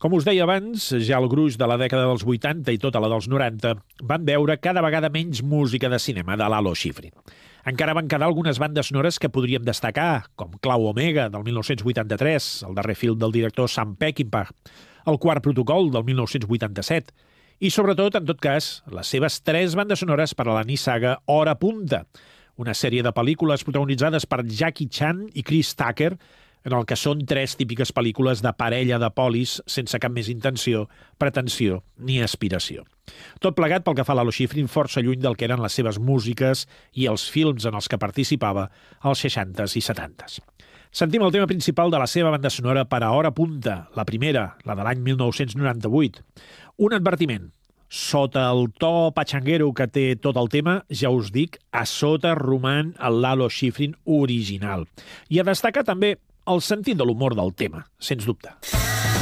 Com us deia abans, ja el gruix de la dècada dels 80 i tota la dels 90 van veure cada vegada menys música de cinema de Lalo Schifrin. Encara van quedar algunes bandes sonores que podríem destacar, com Clau Omega, del 1983, el darrer film del director Sam Peckinpah, el Quart Protocol, del 1987, i sobretot, en tot cas, les seves 3 bandes sonores per a la nissaga Hora Punta, una sèrie de pel·lícules protagonitzades per Jackie Chan i Chris Tucker, en el que són 3 típiques pel·lícules de parella de polis sense cap més intenció, pretensió ni aspiració. Tot plegat pel que fa a Lalo Schifrin força lluny del que eren les seves músiques i els films en els que participava als 60s i 70s. Sentim el tema principal de la seva banda sonora per a Hora Punta, la primera, la de l'any 1998. Un advertiment. Sota el to patxanguero que té tot el tema, ja us dic, a sota roman el Lalo Schifrin original. I a destacar també el sentit de l'humor del tema, sens dubte.